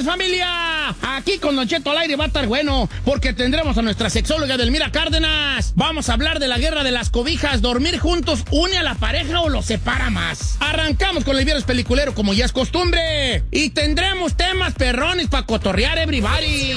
familia! Aquí con Don Cheto al aire va a estar bueno, porque tendremos a nuestra sexóloga Edelmira Cárdenas. Vamos a hablar de la guerra de las cobijas. ¿Dormir juntos une a la pareja o los separa más? Arrancamos con el viernes peliculero como ya es costumbre. Y tendremos temas perrones para cotorrear, everybody.